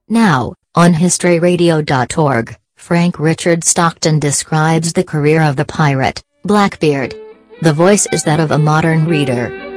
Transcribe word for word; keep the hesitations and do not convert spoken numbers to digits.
Now, on history radio dot org, Frank Richard Stockton describes the career of the pirate, Blackbeard. The voice is that of a modern reader.